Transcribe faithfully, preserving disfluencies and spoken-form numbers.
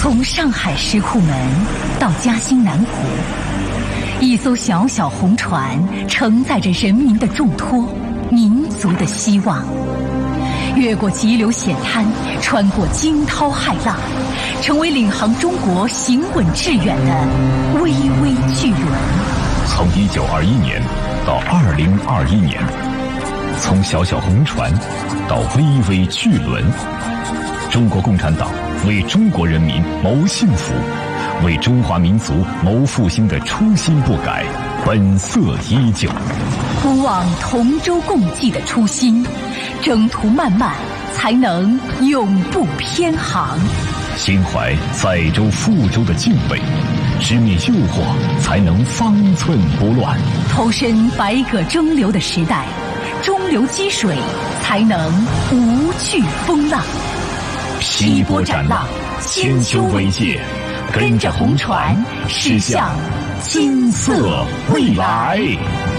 从上海石库门到嘉兴南湖，一艘小小红船承载着人民的重托，民族的希望。越过急流险滩，穿过惊涛骇浪，成为领航中国行稳致远的巍巍巨轮。 从一九二一年到二零二一年，从小小红船到巍巍巨轮，中国共产党为中国人民谋幸福，为中华民族谋复兴的初心不改，本色依旧。 不忘同舟共济的初心，征途漫漫才能永不偏航。 心怀载舟覆舟的敬畏，直面诱惑才能方寸不乱。 投身百舸争流的时代，中流击水才能无惧风浪。 劈波斩浪，千秋伟业，跟着红船驶向金色未来。